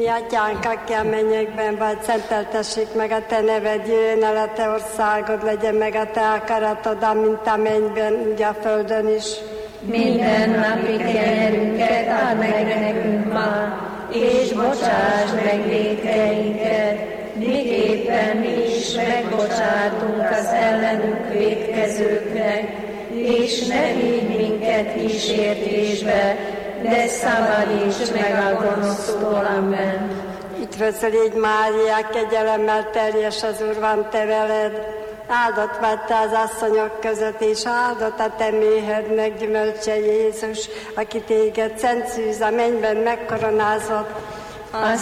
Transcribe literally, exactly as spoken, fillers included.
Mi atyánk, aki a mennyekben vagy, szenteltessék meg a te neved, jöjjön el a te országod, legyen meg a te akaratod, mint a mennyben, úgy a földön is. Minden napi kenyerünket add meg nekünk ma, és bocsáss meg vétkeinket, miképpen mi is megbocsátunk az ellenünk vétkezőknek, és ne vigy minket kísértésbe, de szabadíts meg a gonosztól, amen. Üdvözöl légy Mária, kegyelemmel teljes az Úr van te veled, áldott vagy te az asszonyok között, és áldott a te méhednek gyümölcse Jézus, aki téged szent szűz a mennyben megkoronázott. A